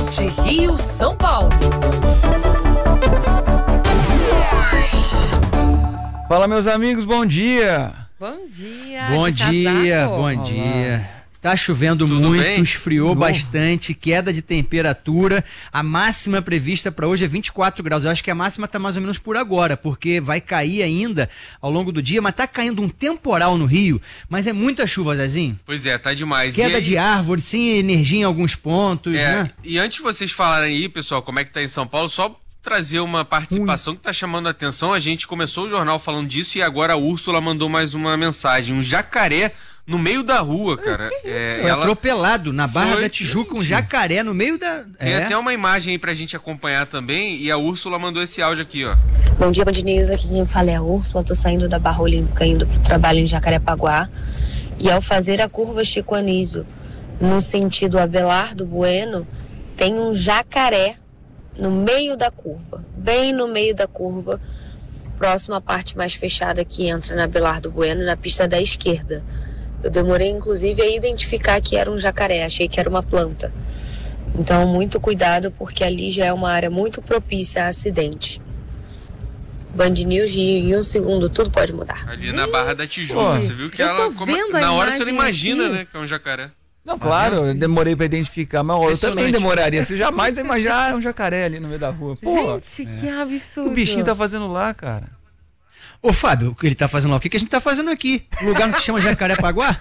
Norte, Rio, São Paulo. Fala, meus amigos, bom dia. Bom dia. Bom dia, bom Olá. dia. Tá chovendo Tudo muito, bem? esfriou bastante, queda de temperatura. A máxima prevista para hoje é 24 graus. Eu acho que a máxima tá mais ou menos por agora, porque vai cair ainda ao longo do dia, mas tá caindo um temporal no Rio, mas é muita chuva, Zezinho. Pois é, tá demais. Queda E aí- de árvore, sem energia em alguns pontos, né? E antes de vocês falarem aí, pessoal, como é que tá em São Paulo, só trazer uma participação que tá chamando a atenção. A gente começou o jornal falando disso e agora a Úrsula mandou mais uma mensagem. Um jacaré no meio da rua, cara. Foi atropelado na Barra Foi, da Tijuca, um jacaré no meio da... Tem até uma imagem aí pra gente acompanhar também e a Úrsula mandou esse áudio aqui, ó. Bom dia, Band News. Aqui quem fala é a Úrsula. Tô saindo da Barra Olímpica, indo pro trabalho em Jacarepaguá. E ao fazer a curva Chico Anísio, no sentido Abelardo Bueno, tem um jacaré no meio da curva. Bem no meio da curva, próximo à parte mais fechada que entra na Abelardo Bueno, na pista da esquerda. Eu demorei, inclusive, a identificar que era um jacaré. Achei que era uma planta. Então, muito cuidado, porque ali já é uma área muito propícia a acidente. Band News em um segundo, tudo pode mudar. Ali na Barra da Tijuca, Pô, você viu que eu ela... tô vendo a na hora você não imagem imagina, aqui. né, que é um jacaré. Não, claro, eu demorei pra identificar, mas eu também Impressionante. demoraria. Você jamais vai imaginar um jacaré ali no meio da rua. Pô, Gente, que absurdo. o bichinho tá fazendo lá, cara? Ô, Fábio, o que ele tá fazendo lá? O que a gente tá fazendo aqui? O lugar não se chama Jacarepaguá?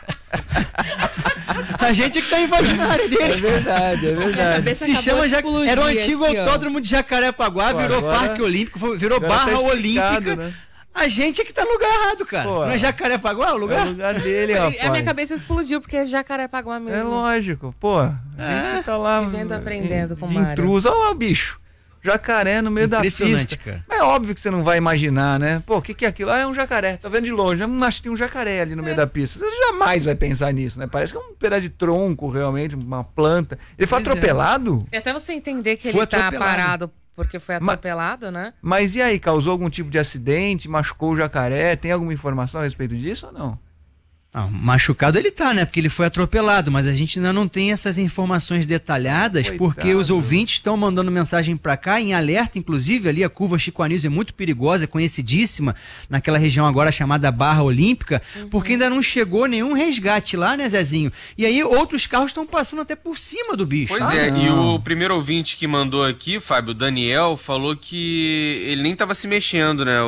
A gente que tá invadindo a área É deles. verdade, é Minha verdade. cabeça Se acabou chama de explodir Era o antigo aqui, ó. autódromo de Jacarepaguá, Pô, virou agora- Parque Olímpico, virou agora Barra tá explicado, Olímpica. né? A gente é que tá no lugar errado, cara. Pô, não é Jacarepaguá o É lugar? o lugar dele, rapaz. A minha cabeça explodiu, porque é Jacarepaguá mesmo. É lógico, pô. A gente que tá lá. Vivendo, aprendendo com o de Mário. intruso. Olha lá o bicho. Jacaré no meio da Impressionante, pista. cara. Mas é óbvio que você não vai imaginar, né? Pô, o que é aquilo? Ah, é um jacaré. Tô vendo de longe. Acho que tem um jacaré ali no meio da pista. Você jamais vai pensar nisso, né? Parece que é um pedaço de tronco, realmente, uma planta. Ele foi Pois é. atropelado? E até você entender que Foi ele tá atropelado. parado porque foi atropelado, né? Mas e aí? Causou algum tipo de acidente? Machucou o jacaré? Tem alguma informação a respeito disso ou não? Não, machucado ele tá, né? Porque ele foi atropelado, mas a gente ainda não tem essas informações detalhadas, Coitado. porque os ouvintes estão mandando mensagem pra cá, em alerta, inclusive, ali a curva Chico Anísio é muito perigosa, é conhecidíssima, naquela região agora chamada Barra Olímpica, porque ainda não chegou nenhum resgate lá, né, Zezinho? E aí outros carros estão passando até por cima do bicho. Pois é, e não. o primeiro ouvinte que mandou aqui, Fábio, o Daniel, falou que ele nem tava se mexendo, né,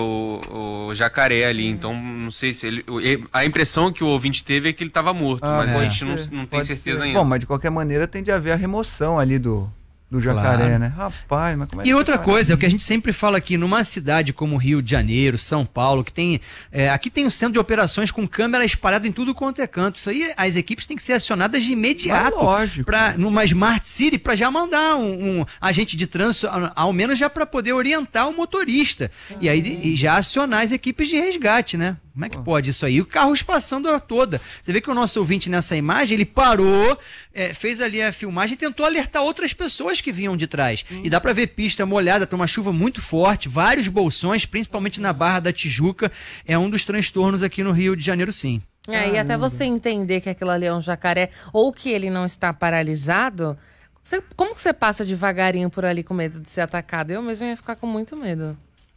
o jacaré ali, então não sei se ele... A impressão que o ouvinte teve é que ele tava morto, mas a gente não tem Pode certeza ser. ainda. Bom, mas de qualquer maneira tem de haver a remoção ali do jacaré, Claro. né? Rapaz, mas como é que E outra tá? coisa, é o que a gente sempre fala aqui, numa cidade como Rio de Janeiro, São Paulo, que tem. Aqui tem um centro de operações com câmera espalhada em tudo quanto é canto. Isso aí, as equipes têm que ser acionadas de imediato. Mas lógico. Numa Smart City, para já mandar um agente de trânsito, ao menos já para poder orientar o motorista. E aí e já acionar as equipes de resgate, né? Como é que pode isso aí? O carros passando a toda. Você vê que o nosso ouvinte nessa imagem, ele parou, fez ali a filmagem e tentou alertar outras pessoas que vinham de trás. E dá pra ver pista molhada, tá uma chuva muito forte, vários bolsões, principalmente na Barra da Tijuca. É um dos transtornos aqui no Rio de Janeiro, sim. E até você entender que aquilo ali é um jacaré ou que ele não está paralisado, como que você passa devagarinho por ali com medo de ser atacado? Eu mesmo ia ficar com muito medo.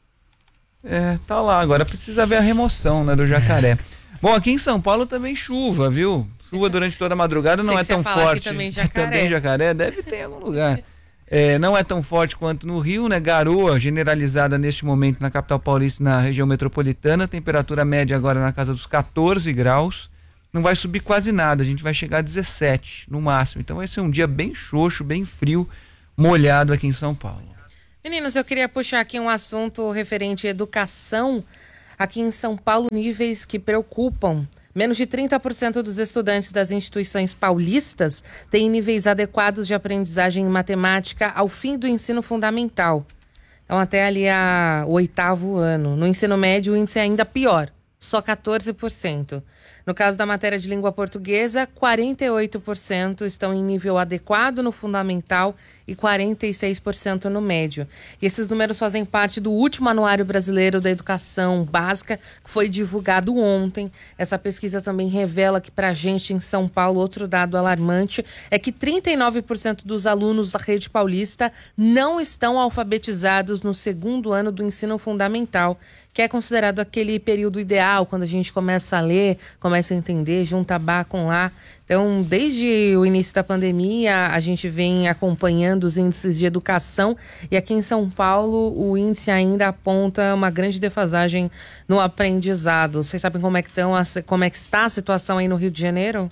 Tá lá. Agora precisa ver a remoção, né, do jacaré. Bom, aqui em São Paulo também chuva, viu? Chuva durante toda a madrugada não Achei é que você ia tão falar aqui forte. também jacaré. Também jacaré, deve ter em algum lugar. Não é tão forte quanto no Rio, né? Garoa generalizada neste momento na capital paulista, na região metropolitana. Temperatura média agora na casa dos 14 graus. Não vai subir quase nada, a gente vai chegar a 17 no máximo. Então vai ser um dia bem xoxo, bem frio, molhado aqui em São Paulo. Meninos, eu queria puxar aqui um assunto referente à educação. Aqui em São Paulo, níveis que preocupam. Menos de 30% dos estudantes das instituições paulistas têm níveis adequados de aprendizagem em matemática ao fim do ensino fundamental. Então, até ali o 8º ano. No ensino médio, o índice é ainda pior, só 14%. No caso da matéria de língua portuguesa, 48% estão em nível adequado no fundamental e 46% no médio. E esses números fazem parte do último Anuário Brasileiro da Educação Básica, que foi divulgado ontem. Essa pesquisa também revela que, para a gente em São Paulo, outro dado alarmante é que 39% dos alunos da rede paulista não estão alfabetizados no segundo ano do ensino fundamental, que é considerado aquele período ideal, quando a gente começa a ler, começa a entender, junta Bá com Lá. Então, desde o início da pandemia, a gente vem acompanhando os índices de educação e aqui em São Paulo o índice ainda aponta uma grande defasagem no aprendizado. Vocês sabem como é que está a situação aí no Rio de Janeiro?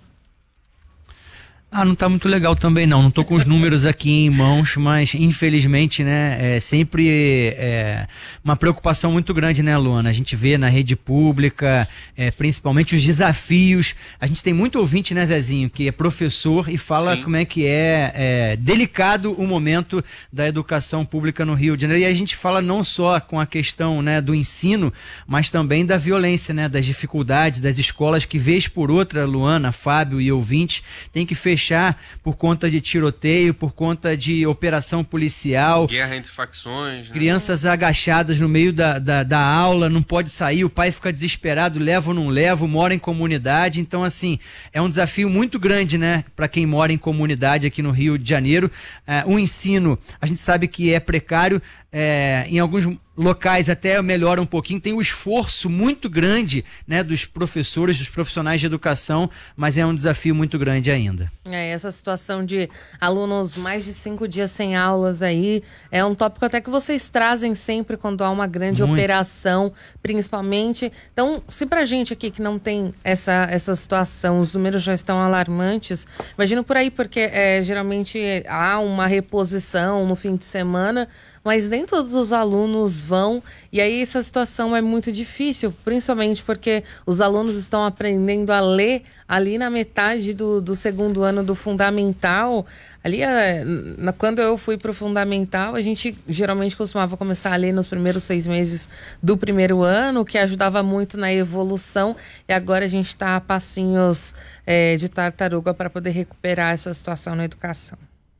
Não tá muito legal também não tô com os números aqui em mãos, mas infelizmente, né, é sempre uma preocupação muito grande, né, Luana? A gente vê na rede pública, principalmente os desafios, a gente tem muito ouvinte, né, Zezinho, que é professor e fala Sim. Como é que é delicado o momento da educação pública no Rio de Janeiro, e a gente fala não só com a questão, né, do ensino, mas também da violência, né, das dificuldades das escolas que, vez por outra, Luana, Fábio e ouvintes, tem que fechar por conta de tiroteio, por conta de operação policial. Guerra entre facções. Né? Crianças agachadas no meio da aula, não pode sair, o pai fica desesperado, leva ou não leva, mora em comunidade. Então, assim, é um desafio muito grande, né, para quem mora em comunidade aqui no Rio de Janeiro. O ensino, a gente sabe que é precário, em alguns locais até melhora um pouquinho, tem um esforço muito grande, né, dos professores, dos profissionais de educação, mas é um desafio muito grande ainda. Essa situação de alunos mais de 5 dias sem aulas aí, é um tópico até que vocês trazem sempre quando há uma grande operação, principalmente. Então, se pra gente aqui que não tem essa situação, os números já estão alarmantes, imagino por aí, porque geralmente há uma reposição no fim de semana, mas nem todos os alunos vão, e aí essa situação é muito difícil, principalmente porque os alunos estão aprendendo a ler ali na metade do segundo ano do fundamental. Ali, quando eu fui para o fundamental, a gente geralmente costumava começar a ler nos primeiros 6 meses do primeiro ano, que ajudava muito na evolução, e agora a gente está a passinhos de tartaruga para poder recuperar essa situação na educação.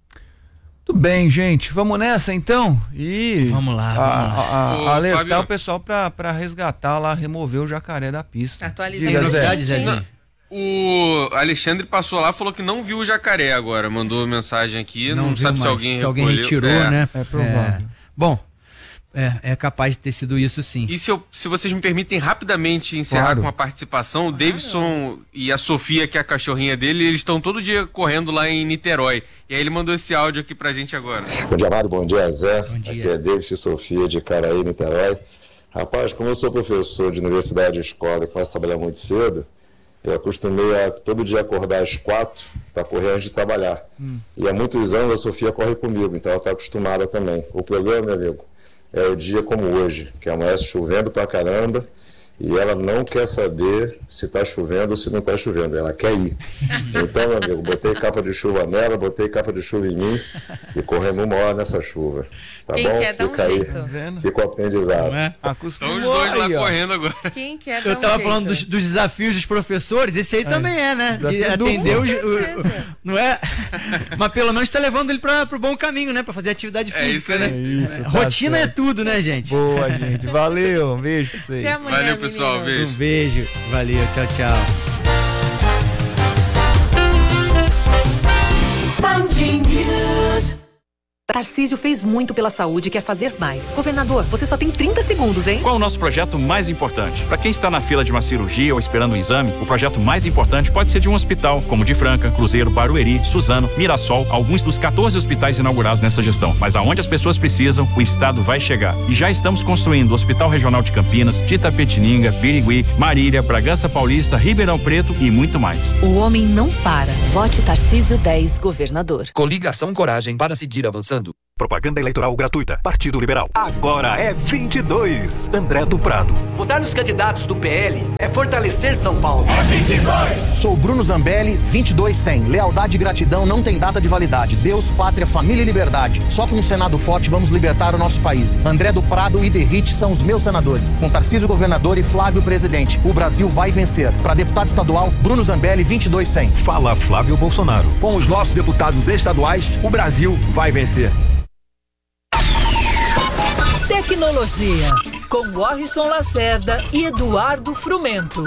Tudo bem, gente, vamos nessa então? E vamos lá. Alertar Fábio, o pessoal para resgatar lá, remover o jacaré da pista. Atualizando a Zezinho. O Alexandre passou lá, falou que não viu o jacaré agora, mandou mensagem aqui, não sabe se alguém retirou, né? É provável. Bom, é capaz de ter sido isso, sim. E se vocês me permitem rapidamente encerrar com uma participação, o Davidson e a Sofia, que é a cachorrinha dele, eles estão todo dia correndo lá em Niterói. E aí ele mandou esse áudio aqui pra gente agora. Bom dia, Mário. Bom dia, Zé. Bom dia. Aqui é Davidson e Sofia, de Caraí, Niterói. Rapaz, como eu sou professor de universidade e escola e começo a trabalhar muito cedo, eu acostumei a todo dia acordar às 4 para correr antes de trabalhar. E há muitos anos a Sofia corre comigo, então ela está acostumada também. O problema, meu amigo, é o dia como hoje, que amanhece chovendo pra caramba e ela não quer saber se tá chovendo ou se não tá chovendo, ela quer ir. Então, meu amigo, botei capa de chuva nela, botei capa de chuva em mim e corremos 1 hora nessa chuva. Tá Quem bom? quer dar um Fica aí, jeito? fica o aprendizado. Estão os dois lá correndo agora. Quem quer dar Eu tava falando dos desafios dos professores, esse aí também né? De atender não é? Mas pelo menos tá levando ele pro bom caminho, né? Pra fazer atividade física, né? Isso, Rotina é tudo, né, gente? Boa, gente. Valeu, um beijo pra vocês. Até amanhã, Valeu, pessoal. meninos. Um beijo. Valeu, tchau, tchau. Tarcísio fez muito pela saúde e quer fazer mais. Governador, você só tem 30 segundos, hein? Qual é o nosso projeto mais importante? Para quem está na fila de uma cirurgia ou esperando um exame, o projeto mais importante pode ser de um hospital, como de Franca, Cruzeiro, Barueri, Suzano, Mirassol, alguns dos 14 hospitais inaugurados nessa gestão. Mas aonde as pessoas precisam, o Estado vai chegar. E já estamos construindo o Hospital Regional de Campinas, de Itapetininga, Birigui, Marília, Bragança Paulista, Ribeirão Preto e muito mais. O homem não para. Vote Tarcísio 10, governador. Coligação Coragem para seguir avançando. Propaganda eleitoral gratuita. Partido Liberal. Agora é 22. André do Prado. Votar nos candidatos do PL é fortalecer São Paulo. É 22. Sou Bruno Zambelli, 22-100. Lealdade e gratidão não tem data de validade. Deus, pátria, família e liberdade. Só com um Senado forte vamos libertar o nosso país. André do Prado e Derrite são os meus senadores. Com Tarcísio governador e Flávio presidente. O Brasil vai vencer. Para deputado estadual, Bruno Zambelli, 22-100. Fala Flávio Bolsonaro. Com os nossos deputados estaduais, o Brasil vai vencer. Tecnologia, com Warrison Lacerda e Eduardo Frumento.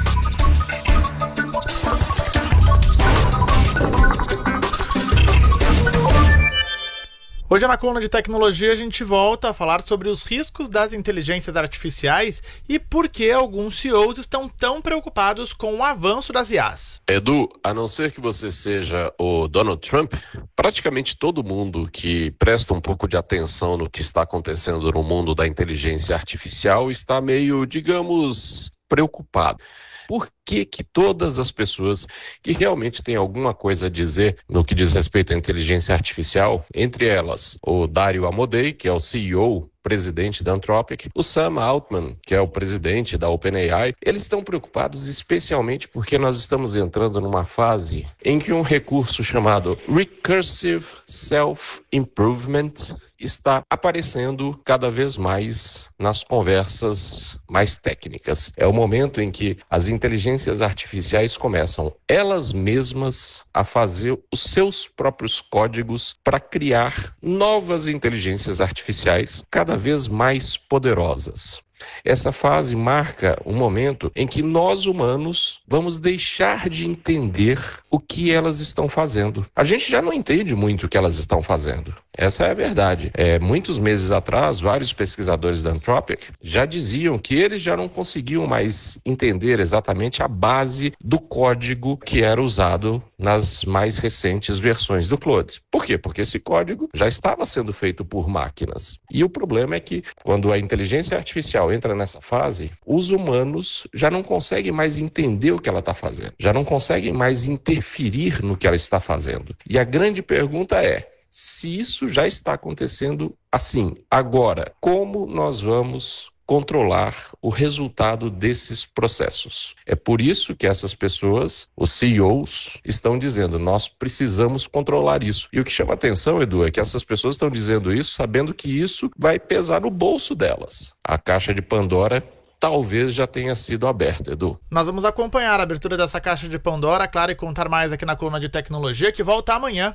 Hoje na coluna de tecnologia a gente volta a falar sobre os riscos das inteligências artificiais e por que alguns CEOs estão tão preocupados com o avanço das IAs. Edu, a não ser que você seja o Donald Trump, praticamente todo mundo que presta um pouco de atenção no que está acontecendo no mundo da inteligência artificial está meio, digamos, preocupado. Por que todas as pessoas que realmente têm alguma coisa a dizer no que diz respeito à inteligência artificial, entre elas o Dario Amodei, que é o CEO, presidente da Anthropic, o Sam Altman, que é o presidente da OpenAI, eles estão preocupados especialmente porque nós estamos entrando numa fase em que um recurso chamado Recursive Self-Improvement está aparecendo cada vez mais nas conversas mais técnicas. É o momento em que as inteligências artificiais começam elas mesmas a fazer os seus próprios códigos para criar novas inteligências artificiais cada vez mais poderosas. Essa fase marca um momento em que nós humanos vamos deixar de entender o que elas estão fazendo. A gente já não entende muito o que elas estão fazendo. Essa é a verdade. Muitos meses atrás, vários pesquisadores da Anthropic já diziam que eles já não conseguiam mais entender exatamente a base do código que era usado nas mais recentes versões do Claude. Por quê? Porque esse código já estava sendo feito por máquinas. E o problema é que quando a inteligência artificial entra nessa fase, os humanos já não conseguem mais entender o que ela está fazendo, já não conseguem mais interferir no que ela está fazendo. E a grande pergunta é, se isso já está acontecendo assim, agora, como nós vamos controlar o resultado desses processos? É por isso que essas pessoas, os CEOs, estão dizendo, nós precisamos controlar isso. E o que chama atenção, Edu, é que essas pessoas estão dizendo isso sabendo que isso vai pesar no bolso delas. A caixa de Pandora talvez já tenha sido aberta, Edu. Nós vamos acompanhar a abertura dessa caixa de Pandora, claro, e contar mais aqui na coluna de tecnologia, que volta amanhã.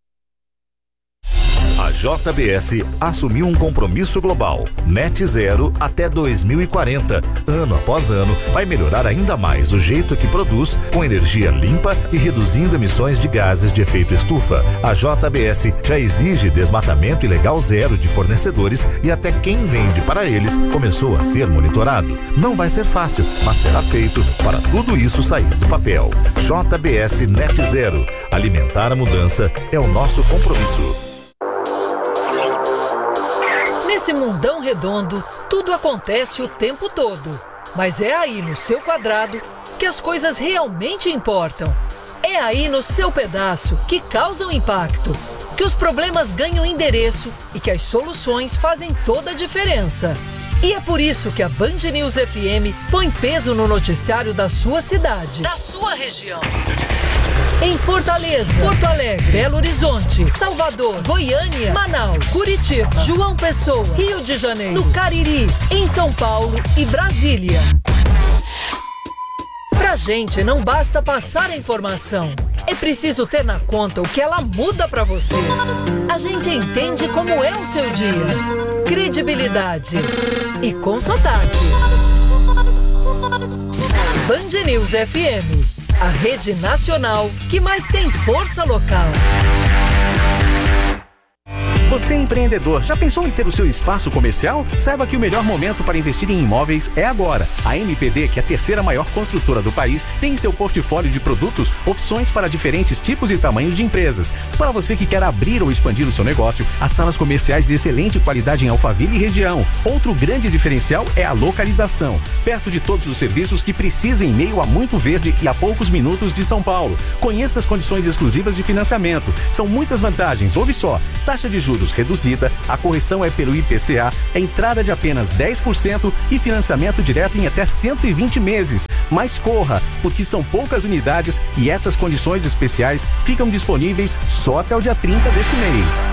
A JBS assumiu um compromisso global, net zero até 2040. Ano após ano, vai melhorar ainda mais o jeito que produz, com energia limpa e reduzindo emissões de gases de efeito estufa. A JBS já exige desmatamento ilegal zero de fornecedores e até quem vende para eles começou a ser monitorado. Não vai ser fácil, mas será feito para tudo isso sair do papel. JBS Net Zero. Alimentar a mudança é o nosso compromisso. Nesse mundão redondo, tudo acontece o tempo todo. Mas é aí no seu quadrado que as coisas realmente importam. É aí no seu pedaço que causam impacto, que os problemas ganham endereço e que as soluções fazem toda a diferença. E é por isso que a Band News FM põe peso no noticiário da sua cidade, da sua região. Em Fortaleza, Porto Alegre, Belo Horizonte, Salvador, Goiânia, Manaus, Curitiba, João Pessoa, Rio de Janeiro, no Cariri, em São Paulo e Brasília. Pra gente não basta passar a informação, é preciso ter na conta o que ela muda pra você. A gente entende como é o seu dia, credibilidade e com sotaque. Band News FM. A rede nacional que mais tem força local. Você é empreendedor, já pensou em ter o seu espaço comercial? Saiba que o melhor momento para investir em imóveis é agora. A MPD, que é a terceira maior construtora do país, tem em seu portfólio de produtos opções para diferentes tipos e tamanhos de empresas. Para você que quer abrir ou expandir o seu negócio, as salas comerciais de excelente qualidade em Alphaville e região. Outro grande diferencial é a localização. Perto de todos os serviços que precisa em meio a muito verde e a poucos minutos de São Paulo. Conheça as condições exclusivas de financiamento. São muitas vantagens, ouve só. Taxa de juros juros reduzida, a correção é pelo IPCA, entrada de apenas 10% e financiamento direto em até 120 meses. Mas corra, porque são poucas unidades e essas condições especiais ficam disponíveis só até o dia 30 desse mês.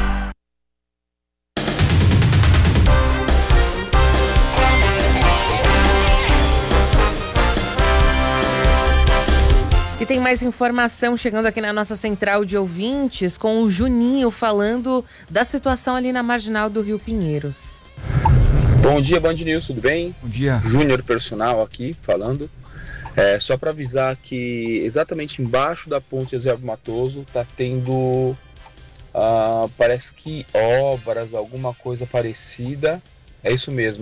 E tem mais informação chegando aqui na nossa central de ouvintes com o Juninho falando da situação ali na marginal do Rio Pinheiros. Bom dia, Band News, tudo bem? Bom dia. Júnior Personal aqui falando. Só para avisar que exatamente embaixo da ponte Eusébio Matoso tá tendo, parece que obras, alguma coisa parecida. É isso mesmo,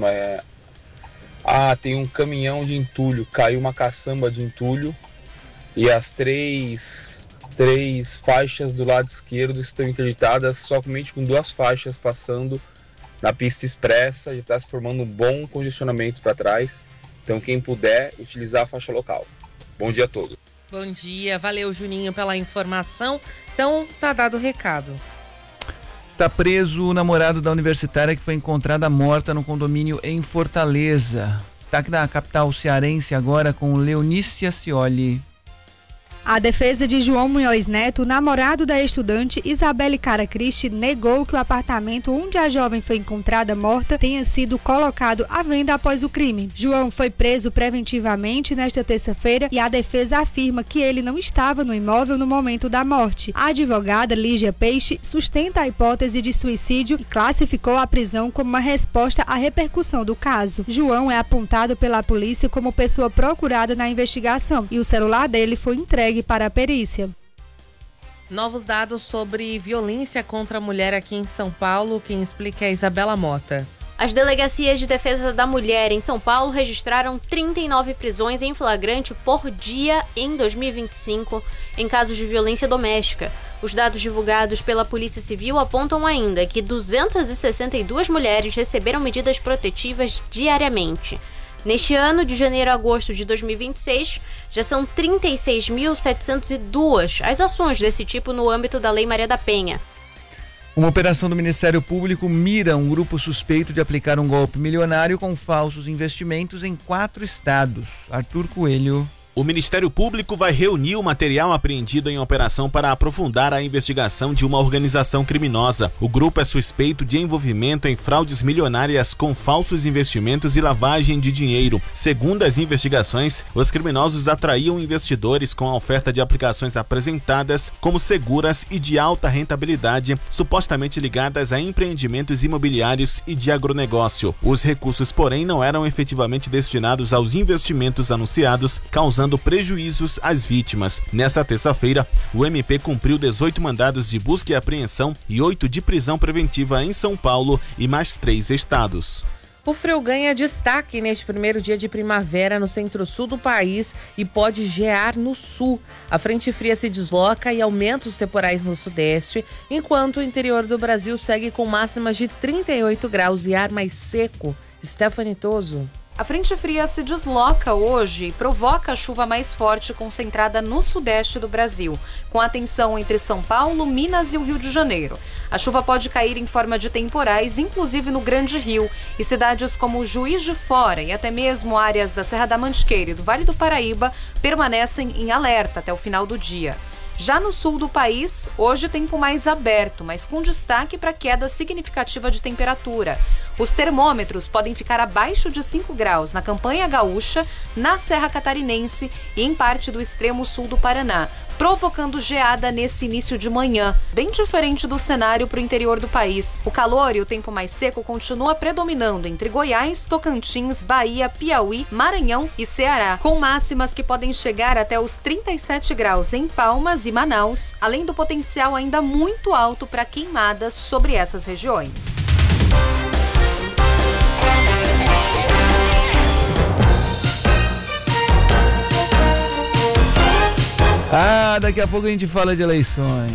tem um caminhão de entulho, caiu uma caçamba de entulho. E as três faixas do lado esquerdo estão interditadas somente com 2 faixas passando na pista expressa. Já está se formando um bom congestionamento para trás. Então quem puder, utilizar a faixa local. Bom dia a todos. Bom dia, valeu Juninho pela informação. Então tá dado o recado. Está preso o namorado da universitária que foi encontrada morta no condomínio em Fortaleza. Está aqui na capital cearense agora com Leonícia Cioli. A defesa de João Munhoz Neto, namorado da estudante Isabelle Caracristi, negou que o apartamento onde a jovem foi encontrada morta tenha sido colocado à venda após o crime. João foi preso preventivamente nesta terça-feira e a defesa afirma que ele não estava no imóvel no momento da morte. A advogada Lígia Peixe sustenta a hipótese de suicídio e classificou a prisão como uma resposta à repercussão do caso. João é apontado pela polícia como pessoa procurada na investigação e o celular dele foi entregue para a perícia. Novos dados sobre violência contra a mulher aqui em São Paulo. Quem explica é a Isabela Mota. As delegacias de defesa da mulher em São Paulo registraram 39 prisões em flagrante por dia em 2025 em casos de violência doméstica. Os dados divulgados pela Polícia Civil apontam ainda que 262 mulheres receberam medidas protetivas diariamente. Neste ano, de janeiro a agosto de 2026, já são 36.702 as ações desse tipo no âmbito da Lei Maria da Penha. Uma operação do Ministério Público mira um grupo suspeito de aplicar um golpe milionário com falsos investimentos em 4 estados. Arthur Coelho. O Ministério Público vai reunir o material apreendido em operação para aprofundar a investigação de uma organização criminosa. O grupo é suspeito de envolvimento em fraudes milionárias com falsos investimentos e lavagem de dinheiro. Segundo as investigações, os criminosos atraíam investidores com a oferta de aplicações apresentadas como seguras e de alta rentabilidade, supostamente ligadas a empreendimentos imobiliários e de agronegócio. Os recursos, porém, não eram efetivamente destinados aos investimentos anunciados, causando prejuízos às vítimas. Nessa terça-feira, o MP cumpriu 18 mandados de busca e apreensão e 8 de prisão preventiva em São Paulo e mais 3 estados. O frio ganha destaque neste primeiro dia de primavera no centro-sul do país e pode gear no sul. A frente fria se desloca e aumenta os temporais no sudeste, enquanto o interior do Brasil segue com máximas de 38 graus e ar mais seco. Stephanie Toso. A frente fria se desloca hoje e provoca chuva mais forte concentrada no sudeste do Brasil, com atenção entre São Paulo, Minas e o Rio de Janeiro. A chuva pode cair em forma de temporais, inclusive no Grande Rio, e cidades como Juiz de Fora e até mesmo áreas da Serra da Mantiqueira e do Vale do Paraíba permanecem em alerta até o final do dia. Já no sul do país, hoje tempo mais aberto, mas com destaque para queda significativa de temperatura. Os termômetros podem ficar abaixo de 5 graus na Campanha Gaúcha, na Serra Catarinense e em parte do extremo sul do Paraná, provocando geada nesse início de manhã, bem diferente do cenário para o interior do país. O calor e o tempo mais seco continua predominando entre Goiás, Tocantins, Bahia, Piauí, Maranhão e Ceará, com máximas que podem chegar até os 37 graus em Palmas e Manaus, além do potencial ainda muito alto para queimadas sobre essas regiões. Daqui a pouco a gente fala de eleições.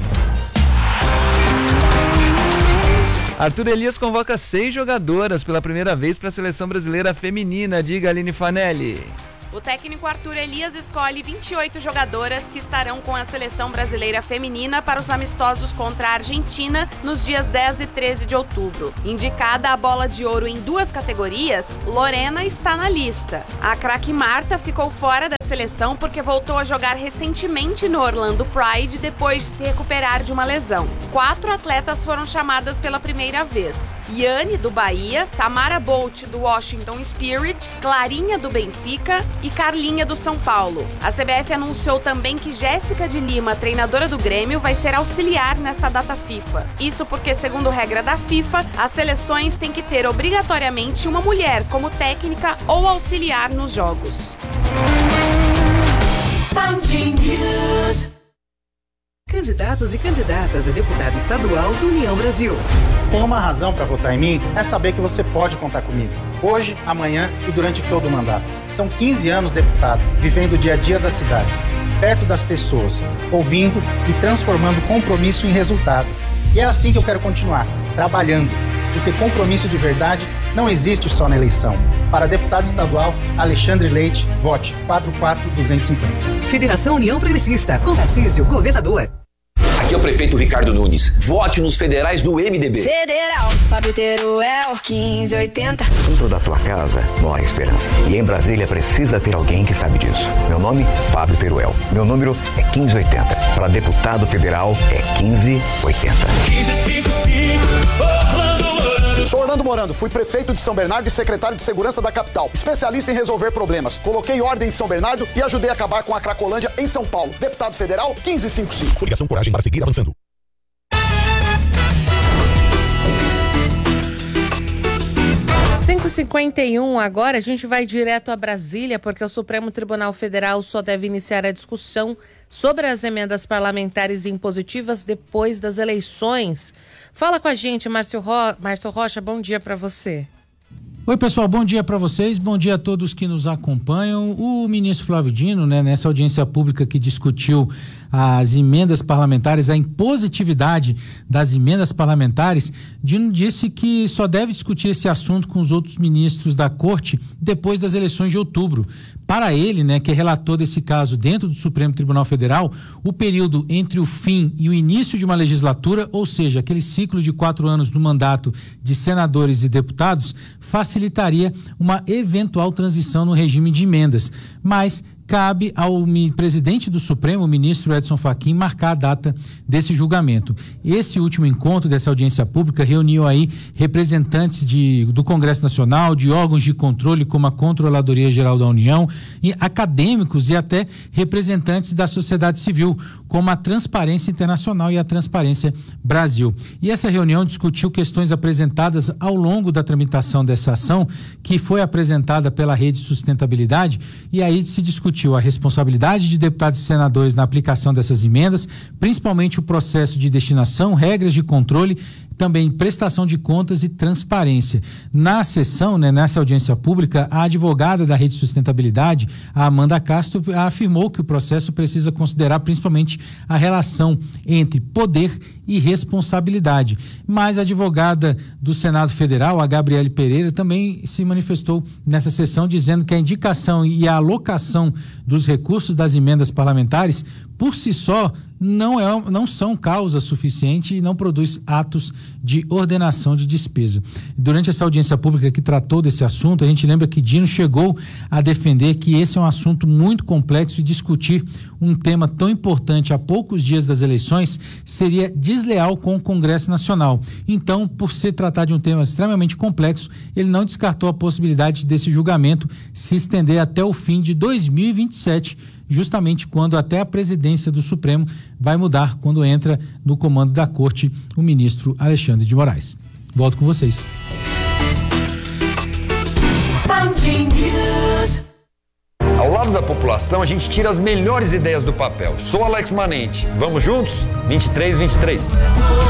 Arthur Elias convoca 6 jogadoras pela primeira vez para a seleção brasileira feminina. Diga, Aline Fanelli. O técnico Arthur Elias escolhe 28 jogadoras que estarão com a seleção brasileira feminina para os amistosos contra a Argentina nos dias 10 e 13 de outubro. Indicada a bola de ouro em 2 categorias, Lorena está na lista. A craque Marta ficou fora da seleção porque voltou a jogar recentemente no Orlando Pride depois de se recuperar de uma lesão. 4 atletas foram chamadas pela primeira vez: Yane, do Bahia, Tamara Bolt, do Washington Spirit, Clarinha, do Benfica e Carlinha, do São Paulo. A CBF anunciou também que Jéssica de Lima, treinadora do Grêmio, vai ser auxiliar nesta data FIFA. Isso porque, segundo regra da FIFA, as seleções têm que ter obrigatoriamente uma mulher como técnica ou auxiliar nos jogos. Candidatos e candidatas a deputado estadual do União Brasil. Tem uma razão para votar em mim, é saber que você pode contar comigo. Hoje, amanhã e durante todo o mandato. São 15 anos deputado, vivendo o dia a dia das cidades, perto das pessoas, ouvindo e transformando compromisso em resultado. E é assim que eu quero continuar, trabalhando. Porque compromisso de verdade não existe só na eleição. Para deputado estadual, Alexandre Leite, vote 44250. Federação União Progressista, com Tarcísio, governador. Aqui é o prefeito Ricardo Nunes. Vote nos federais do MDB. Federal, Fábio Teruel, 1580. Dentro da tua casa mora a esperança. E em Brasília precisa ter alguém que sabe disso. Meu nome, Fábio Teruel. Meu número é 1580. Para deputado federal é 1580. 1555. Sou Orlando Morando, fui prefeito de São Bernardo e secretário de Segurança da capital. Especialista em resolver problemas. Coloquei ordem em São Bernardo e ajudei a acabar com a Cracolândia em São Paulo. Deputado federal, 1555. Coligação Coragem para seguir avançando. 5h51 agora, a gente vai direto a Brasília, porque o Supremo Tribunal Federal só deve iniciar a discussão sobre as emendas parlamentares impositivas depois das eleições. Fala com a gente, Márcio Rocha, bom dia para você. Oi, pessoal, bom dia para vocês, bom dia a todos que nos acompanham. O ministro Flávio Dino, nessa audiência pública que discutiu as emendas parlamentares, a impositividade das emendas parlamentares, Dino disse que só deve discutir esse assunto com os outros ministros da Corte depois das eleições de outubro. Para ele, que é relator desse caso dentro do Supremo Tribunal Federal, o período entre o fim e o início de uma legislatura, ou seja, aquele ciclo de 4 anos do mandato de senadores e deputados, facilitaria uma eventual transição no regime de emendas. Mas cabe ao presidente do Supremo, o ministro Edson Fachin, marcar a data desse julgamento. Esse último encontro dessa audiência pública reuniu aí representantes do Congresso Nacional, de órgãos de controle como a Controladoria Geral da União, e acadêmicos e até representantes da sociedade civil, como a Transparência Internacional e a Transparência Brasil. E essa reunião discutiu questões apresentadas ao longo da tramitação dessa ação, que foi apresentada pela Rede Sustentabilidade, e aí se discutiu a responsabilidade de deputados e senadores na aplicação dessas emendas, principalmente o processo de destinação, regras de controle, também prestação de contas e transparência. Na sessão, nessa audiência pública, a advogada da Rede Sustentabilidade, a Amanda Castro, afirmou que o processo precisa considerar principalmente a relação entre poder e responsabilidade. Mas a advogada do Senado Federal, a Gabriele Pereira, também se manifestou nessa sessão dizendo que a indicação e a alocação dos recursos das emendas parlamentares, por si só, não são causa suficiente e não produz atos de ordenação de despesa. Durante essa audiência pública que tratou desse assunto, a gente lembra que Dino chegou a defender que esse é um assunto muito complexo e discutir um tema tão importante a poucos dias das eleições seria desleal com o Congresso Nacional. Então, por se tratar de um tema extremamente complexo, ele não descartou a possibilidade desse julgamento se estender até o fim de 2027, justamente quando até a presidência do Supremo vai mudar quando entra no comando da Corte o ministro Alexandre de Moraes. Volto com vocês. Ao lado da população, a gente tira as melhores ideias do papel. Sou Alex Manente. Vamos juntos? 2323.